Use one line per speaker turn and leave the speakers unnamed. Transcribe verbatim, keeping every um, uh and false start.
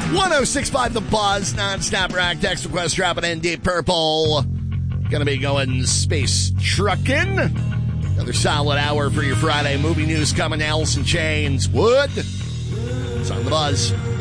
one oh six point five The Buzz, non-stop rock, text request dropping in Deep Purple. Gonna be going space trucking. Another solid hour for your Friday movie news coming. Alice in Chains. Wood. It's on The Buzz.